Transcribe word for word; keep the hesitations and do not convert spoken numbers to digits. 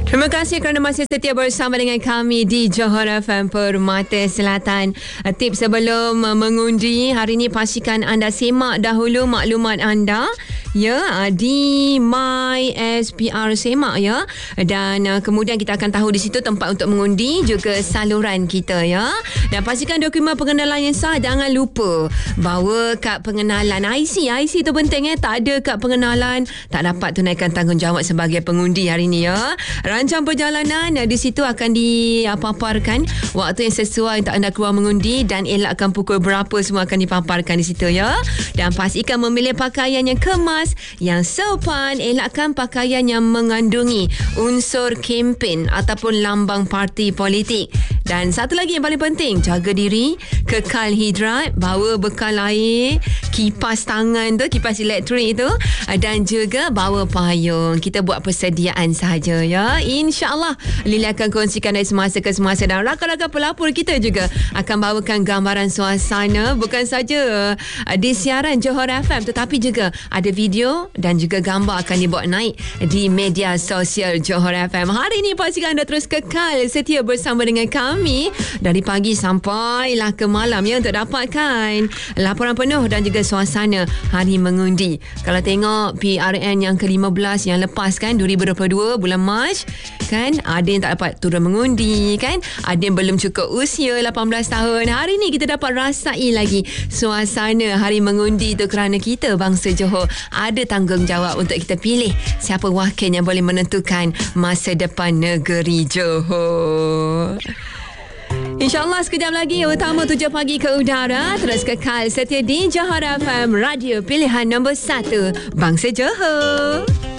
Terima kasih kerana masih setia bersama dengan kami di Johor F M Permata Selatan. Tips sebelum mengundi hari ini, pastikan anda semak dahulu maklumat anda ya di My S P R Semak ya, dan uh, kemudian kita akan tahu di situ tempat untuk mengundi, juga saluran kita ya. Dan pastikan dokumen pengenalan yang sah. Jangan lupa bawa kad pengenalan, I C. I C tu penting eh. Tak ada kad pengenalan, tak dapat tunaikan tanggungjawab sebagai pengundi hari ini ya. Rancang perjalanan di situ akan dipaparkan waktu yang sesuai untuk anda keluar mengundi, dan elakkan pukul berapa semua akan dipaparkan di situ ya. Dan pastikan memilih pakaian yang kemas, yang sopan. Elakkan pakaian yang mengandungi unsur kempen ataupun lambang parti politik. Dan satu lagi yang paling penting, jaga diri, kekal hidrat, bawa bekal air, kipas tangan tu, kipas elektrik tu, dan juga bawa payung. Kita buat persediaan sahaja ya. InsyaAllah Lily akan kongsikan dari semasa ke semasa, dan rakan-rakan pelapor kita juga akan bawakan gambaran suasana, bukan saja di siaran Johor F M, tetapi juga ada video dan juga gambar akan dibuat naik di media sosial Johor F M. Hari ini pastikan anda terus kekal setia bersama dengan kami dari pagi sampailah ke malam ya, untuk dapatkan laporan penuh dan juga suasana hari mengundi. Kalau tengok P R N yang ke lima belas yang lepas kan, dua ribu dua puluh dua bulan Mac kan, ada yang tak dapat turun mengundi kan, ada yang belum cukup usia lapan belas tahun. Hari ni kita dapat rasai lagi suasana hari mengundi tu, kerana kita bangsa Johor ada tanggungjawab untuk kita pilih siapa wakil yang boleh menentukan masa depan negeri Johor. InsyaAllah sekejap lagi utama tujuh pagi ke udara. Terus kekal setia di Johor F M, radio pilihan nombor satu bangsa Johor.